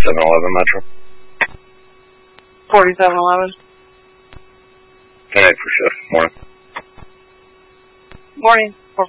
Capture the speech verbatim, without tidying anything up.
forty-seven eleven Metro. forty-seven eleven. ten eight for shift. Morning. Morning.